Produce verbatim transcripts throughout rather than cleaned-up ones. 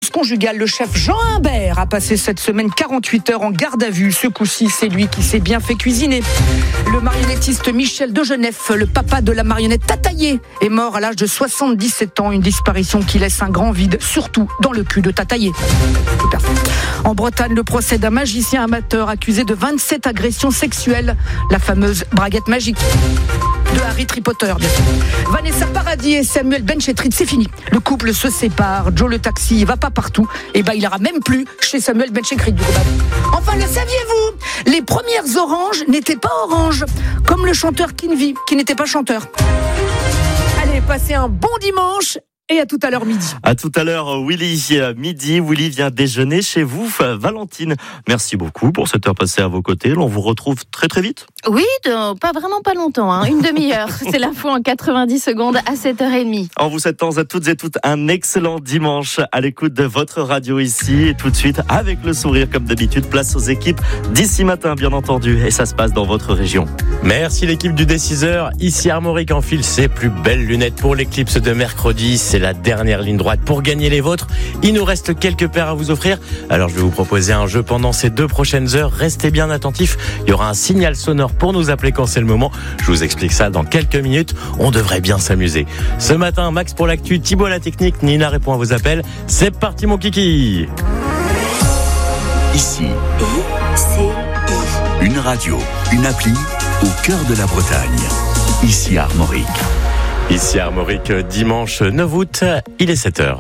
violence conjugale. Le chef Jean Humbert a passé cette semaine quarante-huit heures en garde à vue. Ce coup-ci, c'est lui qui s'est bien fait cuisiner. Le marionnettiste Michel Degenef, le papa de la marionnette Tataillé, est mort à l'âge de soixante-dix-sept ans. Une disparition qui laisse un grand vide, surtout dans le cul de Tataillé. En Bretagne, le procès d'un magicien amateur accusé de vingt-sept agressions sexuelles. La fameuse braguette magique de Harry Potter, bien sûr. Vanessa Paradis et Samuel Benchetrit, c'est fini. Le couple se sépare. Joe le taxi, il va pas partout. Et ben, il ira même plus chez Samuel Benchetrit, du coup. Enfin, le saviez-vous? Les premières oranges n'étaient pas oranges, comme le chanteur Kinvi, qui n'était pas chanteur. Allez, passez un bon dimanche. Et à tout à l'heure midi. À tout à l'heure, Willy. Midi, Willy vient déjeuner chez vous, Valentine. Merci beaucoup pour cette heure passée à vos côtés. On vous retrouve très très vite. Oui, de, pas vraiment pas longtemps, hein, une demi-heure. C'est l'info en quatre-vingt-dix secondes à sept heures trente. En vous souhaitant à toutes et toutes un excellent dimanche à l'écoute de votre radio ici. Et tout de suite, avec le sourire comme d'habitude, place aux équipes d'ici matin, bien entendu. Et ça se passe dans votre région. Merci l'équipe du D six heures. Ici Armorique enfile ses plus belles lunettes pour l'éclipse de mercredi. C'est la dernière ligne droite pour gagner les vôtres. Il nous reste quelques paires à vous offrir. Alors je vais vous proposer un jeu pendant ces deux prochaines heures. Restez bien attentifs. Il y aura un signal sonore pour nous appeler quand c'est le moment. Je vous explique ça dans quelques minutes. On devrait bien s'amuser. Ce matin, Max pour l'actu, Thibaut à la technique, Nina répond à vos appels. C'est parti mon kiki. Ici, une radio, une appli au cœur de la Bretagne. Ici Armorique. Ici Armorique, dimanche neuf août, il est sept heures.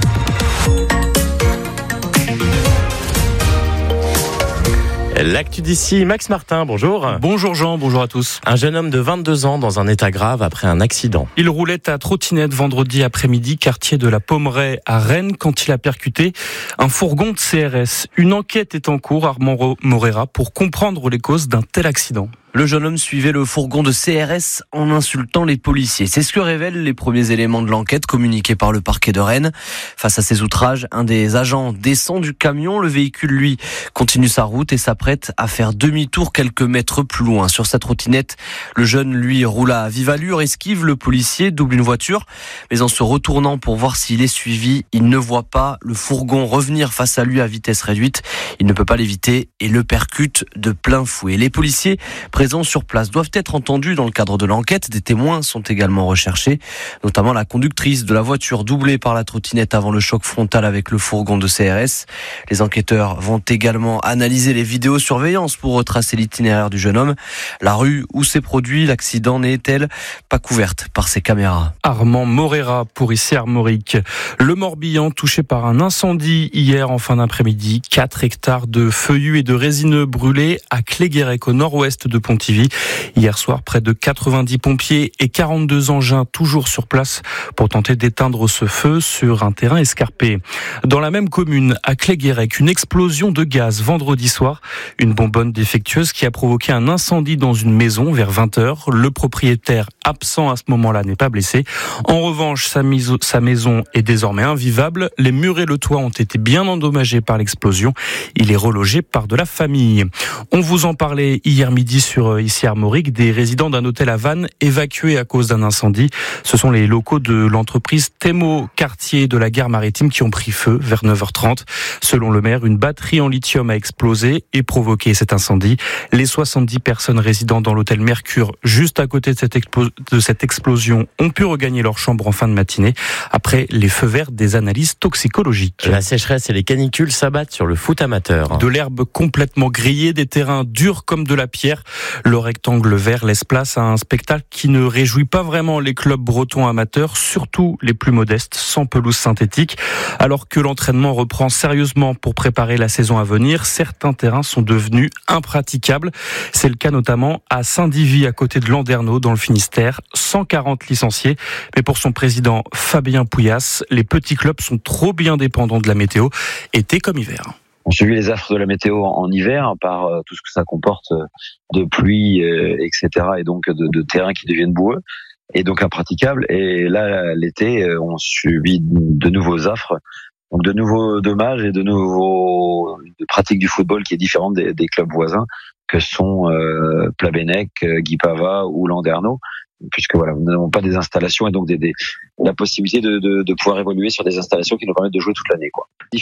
L'actu d'ici, Max Martin, bonjour. Bonjour Jean, bonjour à tous. Un jeune homme de vingt-deux ans dans un état grave après un accident. Il roulait à trottinette vendredi après-midi, quartier de la Pommeraye à Rennes, quand il a percuté un fourgon de C R S. Une enquête est en cours, Armand Morera, pour comprendre les causes d'un tel accident. Le jeune homme suivait le fourgon de C R S en insultant les policiers. C'est ce que révèlent les premiers éléments de l'enquête communiqués par le parquet de Rennes. Face à ces outrages, un des agents descend du camion. Le véhicule, lui, continue sa route et s'apprête à faire demi-tour quelques mètres plus loin. Sur sa trottinette, le jeune, lui, roule à vive allure, esquive le policier, double une voiture. Mais en se retournant pour voir s'il est suivi, il ne voit pas le fourgon revenir face à lui à vitesse réduite. Il ne peut pas l'éviter et le percute de plein fouet. Les policiers présents sur place doivent être entendus dans le cadre de l'enquête. Des témoins sont également recherchés, notamment la conductrice de la voiture doublée par la trottinette avant le choc frontal avec le fourgon de C R S. Les enquêteurs vont également analyser les vidéosurveillances pour retracer l'itinéraire du jeune homme. La rue où s'est produit l'accident n'est-elle pas couverte par ces caméras? Armand Morera pour ici Armorique. Le Morbihan touché par un incendie hier en fin d'après-midi. quatre hectares de feuillus et de résineux brûlés à Cléguérec au nord-ouest de Pontivy. Hier soir, près de quatre-vingt-dix pompiers et quarante-deux engins toujours sur place pour tenter d'éteindre ce feu sur un terrain escarpé. Dans la même commune, à Cléguérec, une explosion de gaz vendredi soir. Une bonbonne défectueuse qui a provoqué un incendie dans une maison vers vingt heures. Le propriétaire, absent à ce moment-là, n'est pas blessé. En revanche, sa, miso- sa maison est désormais invivable. Les murs et le toit ont été bien endommagés par l'explosion. Il est relogé par de la famille. On vous en parlait hier midi sur ici Armorique, des résidents d'un hôtel à Vannes évacués à cause d'un incendie. Ce sont les locaux de l'entreprise Thémo quartier de la gare maritime qui ont pris feu vers neuf heures trente. Selon le maire, une batterie en lithium a explosé et provoqué cet incendie. Les soixante-dix personnes résidant dans l'hôtel Mercure, juste à côté de cette, explo- de cette explosion, ont pu regagner leur chambre en fin de matinée après les feux verts des analyses toxicologiques. La sécheresse et les canicules s'abattent sur le foot amateur. De l'herbe complètement grillée, des terrains durs comme de la pierre. Le rectangle vert laisse place à un spectacle qui ne réjouit pas vraiment les clubs bretons amateurs, surtout les plus modestes, sans pelouse synthétique. Alors que l'entraînement reprend sérieusement pour préparer la saison à venir, certains terrains sont devenus impraticables. C'est le cas notamment à Saint-Divy, à côté de Landerneau, dans le Finistère. cent quarante licenciés. Mais pour son président Fabien Pouillas, les petits clubs sont trop bien dépendants de la météo, été comme hiver. On subit les affres de la météo en hiver par euh, tout ce que ça comporte de pluie, euh, et cetera, et donc de, de terrains qui deviennent boueux et donc impraticables. Et là, l'été, on subit de nouveaux affres, donc de nouveaux dommages et de nouveaux de pratiques du football qui est différente des, des clubs voisins que sont euh, Plabennec, Guy Pava ou Landerneau, puisque voilà, nous n'avons pas des installations et donc des, des, la possibilité de, de, de pouvoir évoluer sur des installations qui nous permettent de jouer toute l'année, quoi.